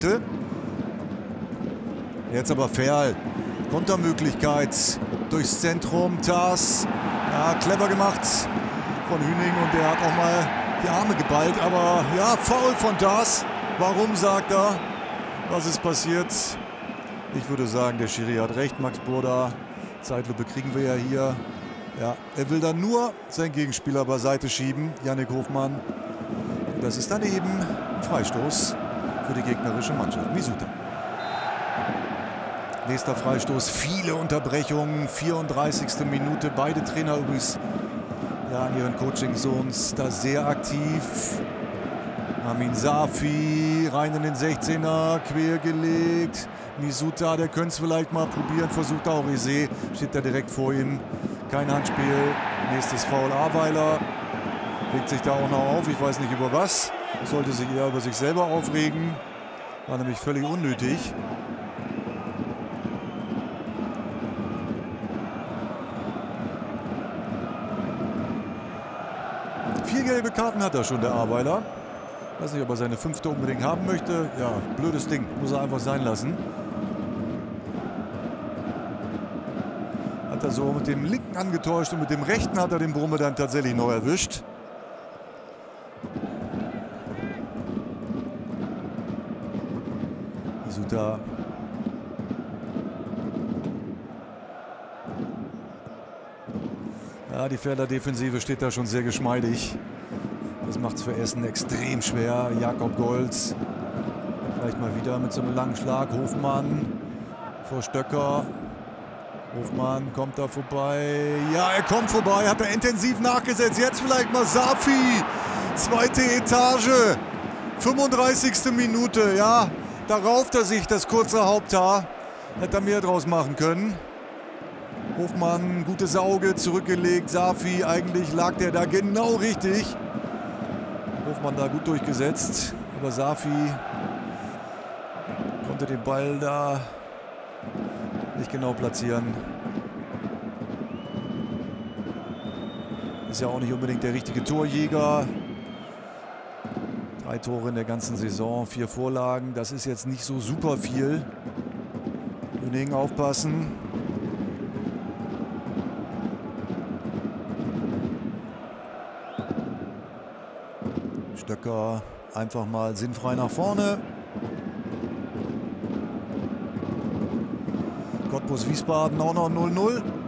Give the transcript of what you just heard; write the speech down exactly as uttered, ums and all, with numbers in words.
Jetzt aber Ferl. Kontermöglichkeit durchs Zentrum. Tas. Ja, clever gemacht von Hüning und der hat auch mal die Arme geballt. Aber ja, Foul von Tas. Warum, sagt er? Was ist passiert? Ich würde sagen, der Schiri hat recht, Max Burda. Zeitlupe kriegen wir ja hier. Ja, er will dann nur seinen Gegenspieler beiseite schieben, Yannick Hofmann. Das ist dann eben ein Freistoß für die gegnerische Mannschaft. Misuta. Nächster Freistoß, viele Unterbrechungen, vierunddreißigste Minute. Beide Trainer übrigens ja, an ihren Coaching-Zones da sehr aktiv. Amin Safi rein in den sechzehner, quergelegt. Misuta, der könnte es vielleicht mal probieren, versucht auch. Orisé steht da direkt vor ihm. Kein Handspiel. Nächstes Foul Aweiler. Legt sich da auch noch auf. Ich weiß nicht über was. Sollte sich eher über sich selber aufregen. War nämlich völlig unnötig. Vier gelbe Karten hat er schon, der Aweiler. Weiß nicht, ob er seine fünfte unbedingt haben möchte. Ja, blödes Ding. Muss er einfach sein lassen. Hat er so mit dem linken angetäuscht und mit dem rechten hat er den Brumme dann tatsächlich noch erwischt. Misuta. Ja, die Ferler Defensive steht da schon sehr geschmeidig. Das macht es für Essen extrem schwer. Jakob Golz. Vielleicht mal wieder mit so einem langen Schlag. Hofmann vor Stöcker. Hofmann kommt da vorbei. Ja, er kommt vorbei. Hat er intensiv nachgesetzt. Jetzt vielleicht mal Safi. Zweite Etage. fünfunddreißigste Minute. Ja, da rauft er sich das kurze Haupthaar. Hätte er mehr draus machen können. Hofmann, gutes Auge, zurückgelegt. Safi, eigentlich lag der da genau richtig. Hofmann da gut durchgesetzt. Aber Safi konnte den Ball da nicht genau platzieren. Ist ja auch nicht unbedingt der richtige Torjäger. Drei Tore in der ganzen Saison, vier Vorlagen. Das ist jetzt nicht so super viel. Hüning aufpassen. Stöcker einfach mal sinnfrei nach vorne. Cottbus Wiesbaden auch noch null null.